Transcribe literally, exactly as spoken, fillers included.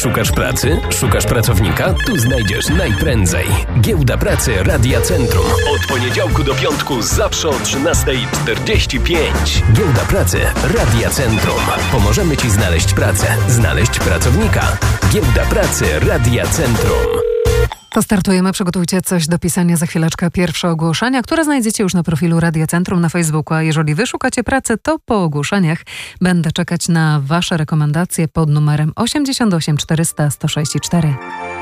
Szukasz pracy? Szukasz pracownika? Tu znajdziesz najprędzej. Giełda Pracy Radia Centrum. Od poniedziałku do piątku zawsze o trzynasta czterdzieści pięć. Giełda Pracy Radia Centrum. Pomożemy Ci znaleźć pracę, znaleźć pracownika. Giełda Pracy Radia Centrum. To startujemy. Przygotujcie coś do pisania. Za chwileczkę pierwsze ogłoszenia, które znajdziecie już na profilu Radia Centrum na Facebooku. A jeżeli wy szukacie pracy, to po ogłoszeniach będę czekać na wasze rekomendacje pod numerem osiemdziesiąt osiem czterysta sto sześćdziesiąt cztery.